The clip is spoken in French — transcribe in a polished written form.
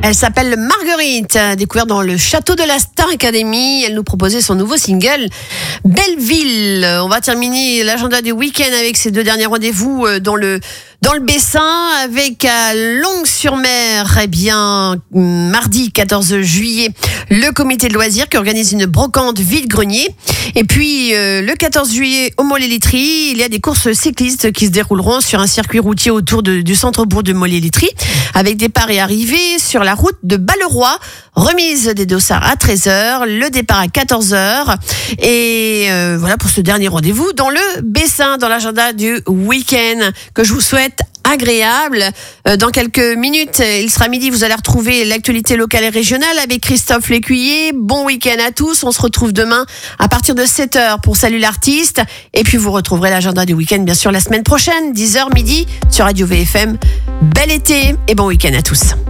Elle s'appelle Marguerite, découverte dans le château de la Star Academy. Elle nous proposait son nouveau single, Belleville. On va terminer l'agenda du week-end avec ces 2 derniers rendez-vous dans le Bessin, avec à Longues-sur-Mer, mardi 14 juillet, le comité de loisirs qui organise une brocante vide-grenier. Et puis, le 14 juillet, au Mollet-Litry, il y a des courses cyclistes qui se dérouleront sur un circuit routier autour du centre-bourg de Mollet-Litry, avec départ et arrivée sur la route de Balleroy. Remise des dossards à 13h, le départ à 14h. Et voilà pour ce dernier rendez-vous dans le Bessin, dans l'agenda du week-end, que je vous souhaite agréable. Dans quelques minutes, il sera midi, vous allez retrouver l'actualité locale et régionale avec Christophe Lécuyer. Bon week-end à tous, on se retrouve demain à partir de 7h pour Salut l'artiste. Et puis vous retrouverez l'agenda du week-end bien sûr la semaine prochaine, 10h midi sur Radio VFM. Bel été et bon week-end à tous.